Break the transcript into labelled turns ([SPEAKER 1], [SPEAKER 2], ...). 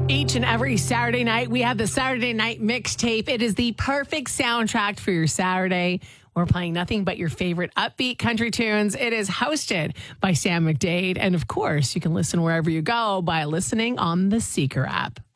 [SPEAKER 1] Each and every Saturday night, we have the Saturday Night Mixtape. It is the perfect soundtrack for your Saturday. We're playing nothing but your favorite upbeat country tunes. It is hosted by Sam McDade. And of course, you can listen wherever you go by listening on the Seeker app.